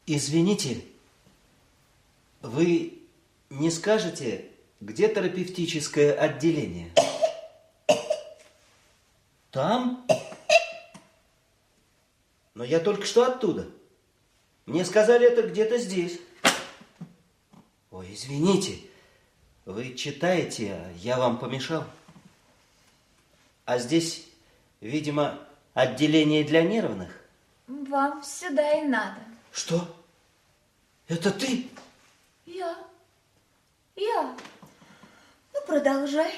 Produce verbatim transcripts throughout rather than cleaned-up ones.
Извините, вы не скажете, где терапевтическое отделение? Там? Но я только что оттуда. Мне сказали, это где-то здесь. Ой, извините, вы читаете, а я вам помешал. А здесь, видимо, отделение для нервных. Вам сюда и надо. Что? Это ты? Я. Я. Ну, продолжай.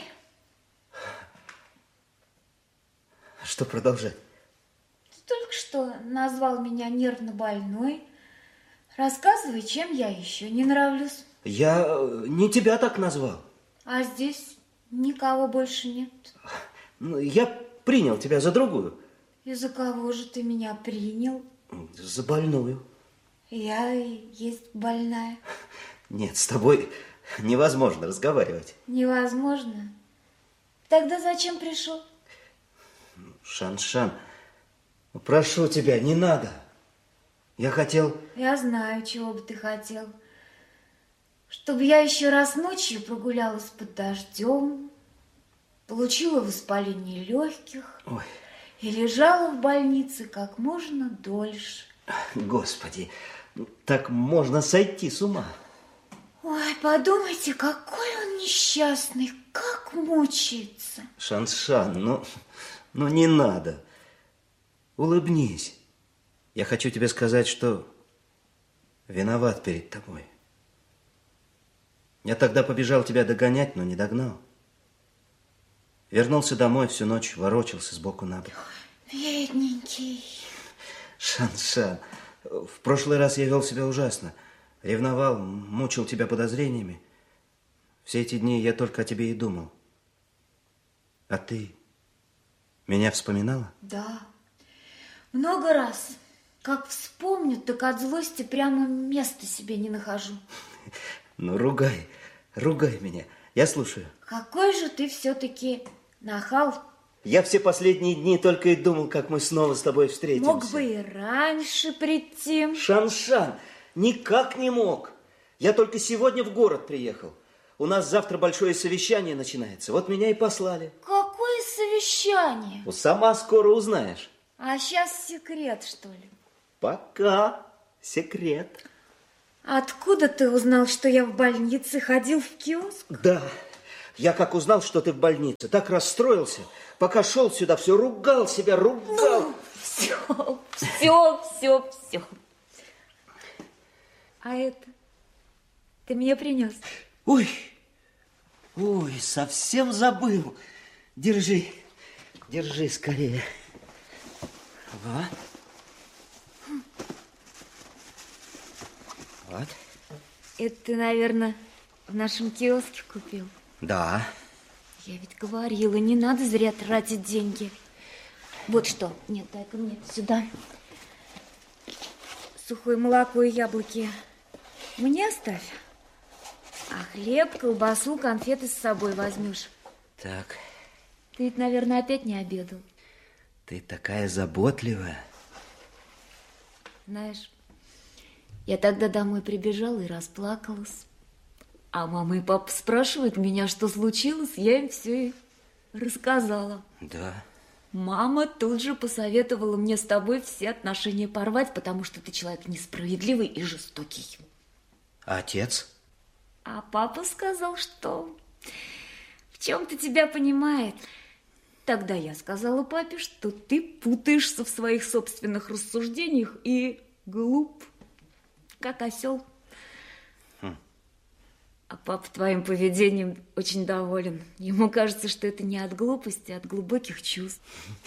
Что продолжать? Ты только что назвал меня нервно больной. Рассказывай, чем я еще не нравлюсь. Я не тебя так назвал. А здесь никого больше нет. Я принял тебя за другую. И за кого же ты меня принял? За больную. Я и есть больная. Нет, с тобой невозможно разговаривать. Невозможно? Тогда зачем пришел? Шан-Шан, прошу тебя, не надо. Я хотел... Я знаю, чего бы ты хотел. Чтобы я еще раз ночью прогулялась под дождем, получила воспаление легких. Ой. И лежала в больнице как можно дольше. Господи, так можно сойти с ума. Ой, подумайте, какой он несчастный, как мучается. Шан-Шан, ну, ну не надо. Улыбнись. Я хочу тебе сказать, что виноват перед тобой. Я тогда побежал тебя догонять, но не догнал. Вернулся домой, всю ночь ворочался сбоку на бок. Бедненький. Шан-Шан, в прошлый раз я вел себя ужасно. Ревновал, мучил тебя подозрениями. Все эти дни я только о тебе и думал. А ты меня вспоминала? Да, много раз. Как вспомню, так от злости прямо места себе не нахожу. Ну, ругай, ругай меня. Я слушаю. Какой же ты все-таки нахал. Я все последние дни только и думал, как мы снова с тобой встретимся. Мог бы и раньше прийти. Шан-Шан, никак не мог. Я только сегодня в город приехал. У нас завтра большое совещание начинается. Вот меня и послали. Какое совещание? Ну, сама скоро узнаешь. А сейчас секрет, что ли? Пока секрет. Откуда ты узнал, что я в больнице, ходил в киоск? Да, я как узнал, что ты в больнице, так расстроился. Пока шел сюда, все ругал себя, ругал. Ну, все, все, все, все. А это ты мне принес? Ой, ой, совсем забыл. Держи, держи скорее. Вот. Вот. Это ты, наверное, в нашем киоске купил? Да. Я ведь говорила, не надо зря тратить деньги. Вот что. Нет, дай-ка мне сюда. Сухое молоко и яблоки мне оставь. А хлеб, колбасу, конфеты с собой возьмешь. Так. Ты ведь, наверное, опять не обедал. Ты такая заботливая. Знаешь, я тогда домой прибежала и расплакалась. А мама и папа спрашивают меня, что случилось, я им все и рассказала. Да. Мама тут же посоветовала мне с тобой все отношения порвать, потому что ты человек несправедливый и жестокий. А отец? А папа сказал, что в чем-то тебя понимает. Тогда я сказала папе, что ты путаешься в своих собственных рассуждениях и глуп, как осел. Хм. А папа твоим поведением очень доволен. Ему кажется, что это не от глупости, а от глубоких чувств.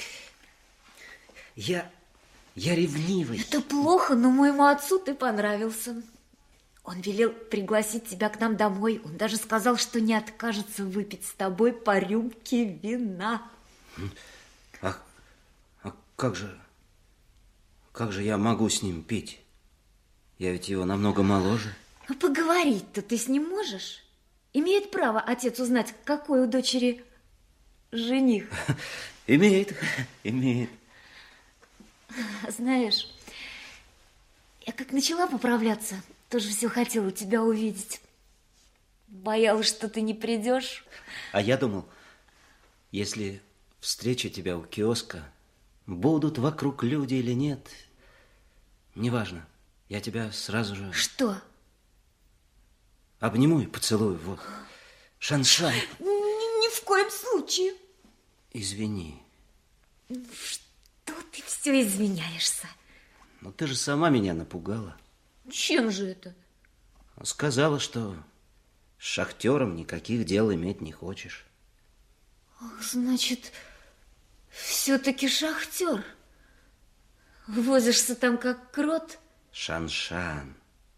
Я, я ревнивый. Это плохо, но моему отцу ты понравился. Он велел пригласить тебя к нам домой. Он даже сказал, что не откажется выпить с тобой по рюмке вина. А, а как же, как же я могу с ним пить? Я ведь его намного моложе. А поговорить-то ты с ним можешь? Имеет право отец узнать, какой у дочери жених? Имеет, имеет. Знаешь, Я как начала поправляться, тоже все хотела тебя увидеть. Боялась, что ты не придешь. А я думал, если встречу тебя у киоска, будут вокруг люди или нет, неважно. Я тебя сразу же... Что? Обниму и поцелую. Вот. Шан-Шан. Ни, ни в коем случае. Извини. Что ты все извиняешься? Но ты же сама меня напугала. Чем же это? Сказала, что с шахтером никаких дел иметь не хочешь. Ах, значит, все-таки шахтер. Возишься там как крот? Шан-Шан.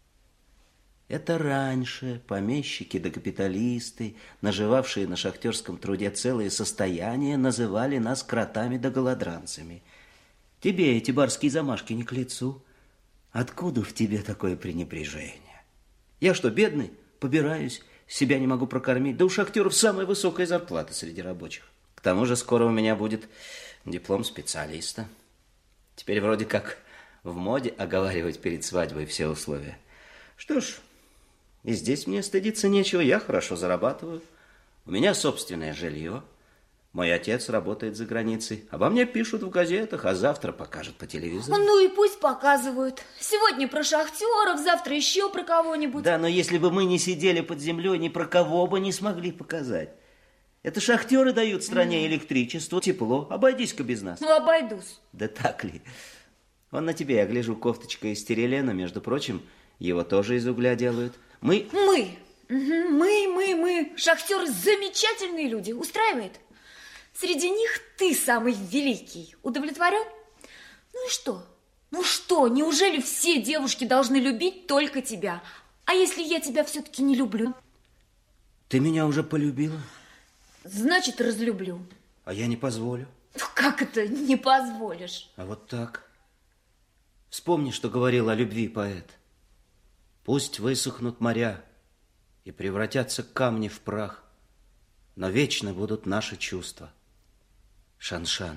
Это раньше помещики да капиталисты, наживавшие на шахтерском труде целые состояния, называли нас кротами да голодранцами. Тебе эти барские замашки не к лицу. Откуда в тебе такое пренебрежение? Я что, бедный? Побираюсь, себя не могу прокормить. Да у шахтеров самая высокая зарплата среди рабочих. К тому же скоро у меня будет диплом специалиста. Теперь вроде как в моде оговаривать перед свадьбой все условия. Что ж, и здесь мне стыдиться нечего, я хорошо зарабатываю. У меня собственное жилье. Мой отец работает за границей. Обо мне пишут в газетах, а завтра покажут по телевизору. Ну и пусть показывают. Сегодня про шахтеров, завтра еще про кого-нибудь. Да, но если бы мы не сидели под землей, ни про кого бы не смогли показать. Это шахтеры дают стране электричество, тепло. Обойдись-ка без нас. Ну, обойдусь. Да так ли? Вон на тебе, я гляжу, кофточка из стирелена, между прочим, его тоже из угля делают. Мы... Мы. Угу. Мы, мы, мы. Шахтеры замечательные люди. Устраивает? Среди них ты самый великий. Удовлетворен? Ну и что? Ну что, неужели все девушки должны любить только тебя? А если я тебя все-таки не люблю? Ты меня уже полюбила? Значит, разлюблю. А я не позволю. Ну как это не позволишь? А вот так. Вспомни, что говорил о любви поэт. Пусть высохнут моря и превратятся камни в прах, но вечно будут наши чувства. Шан-Шан,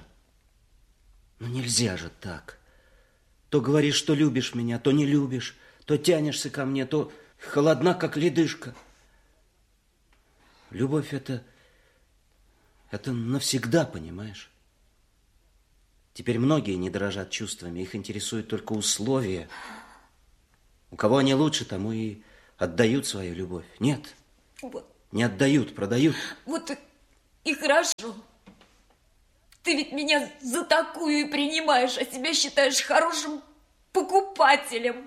ну нельзя же так. То говоришь, что любишь меня, то не любишь, то тянешься ко мне, то холодна, как ледышка. Любовь это, это навсегда, понимаешь? Теперь многие не дорожат чувствами, их интересуют только условия. У кого они лучше, тому и отдают свою любовь. Нет, вот. Не отдают, продают. Вот и, и хорошо. Ты ведь меня за такую и принимаешь, а себя считаешь хорошим покупателем.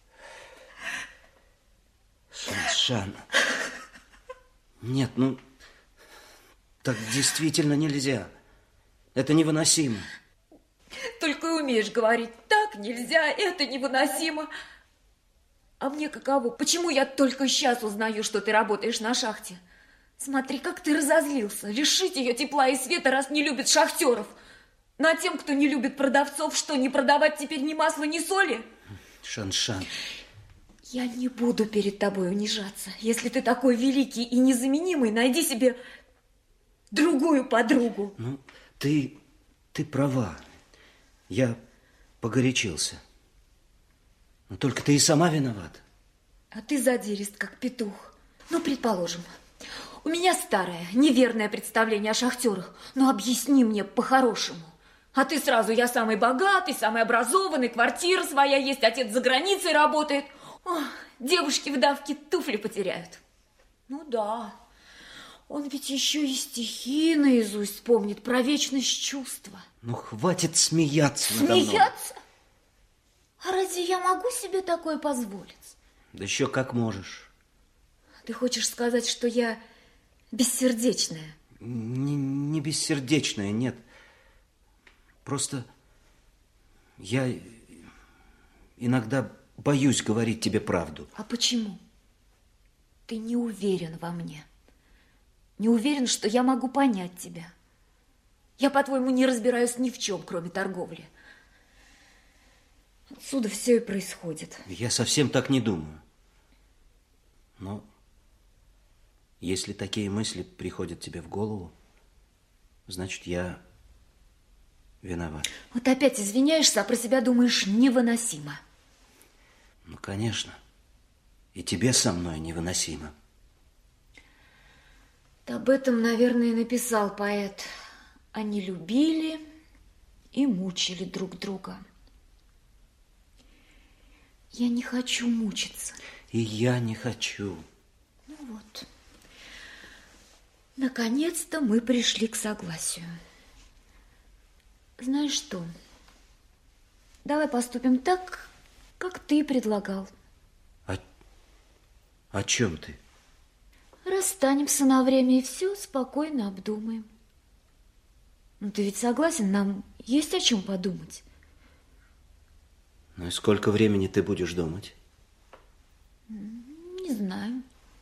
Шан-Шан. Нет, ну, так действительно нельзя. Это невыносимо. Только и умеешь говорить, так нельзя, это невыносимо. А мне каково? Почему я только сейчас узнаю, что ты работаешь на шахте? Смотри, как ты разозлился. Лишить ее тепла и света, раз не любит шахтеров. Ну, а тем, кто не любит продавцов, что, не продавать теперь ни масла, ни соли? Шан-Шан. Я не буду перед тобой унижаться. Если ты такой великий и незаменимый, найди себе другую подругу. Ну, ты, ты права. Я погорячился. Но только ты и сама виновата. А ты задирист, как петух. Ну, предположим, у меня старое, неверное представление о шахтерах. Но объясни мне по-хорошему. А ты сразу, я самый богатый, самый образованный, квартира своя есть, отец за границей работает. О, девушки-вдовки туфли потеряют. Ну да, он ведь еще и стихи наизусть помнит про вечность чувства. Ну, хватит смеяться надо мной. Смеяться? А разве я могу себе такое позволить? Да еще как можешь. Ты хочешь сказать, что я бессердечная? Не, не бессердечная, нет. Просто я иногда боюсь говорить тебе правду. А почему? Ты не уверен во мне. Не уверен, что я могу понять тебя. Я, по-твоему, не разбираюсь ни в чем, кроме торговли. Отсюда все и происходит. Я совсем так не думаю. Но если такие мысли приходят тебе в голову, значит, я виноват. Вот опять извиняешься, а про себя думаешь невыносимо. Ну, конечно. И тебе со мной невыносимо. Об этом, наверное, и написал поэт. Они любили и мучили друг друга. Я не хочу мучиться. И я не хочу. Ну вот. Наконец-то мы пришли к согласию. Знаешь что? Давай поступим так, как ты предлагал. О, о чем ты? Расстанемся на время и все спокойно обдумаем. Ну, ты ведь согласен, нам есть о чем подумать. Ну и сколько времени ты будешь думать? Не знаю.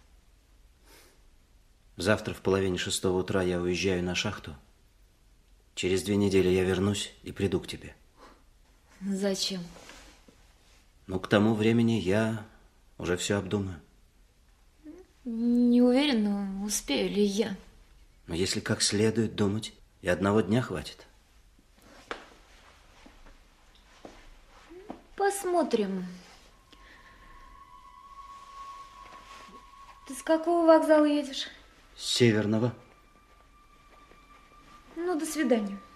Завтра в половине шестого утра я уезжаю на шахту. Через две недели я вернусь и приду к тебе. Зачем? Ну, к тому времени я уже все обдумаю. Не уверена, успею ли я. Но если как следует думать, и одного дня хватит. Посмотрим. Ты с какого вокзала едешь? С Северного. Ну, до свидания.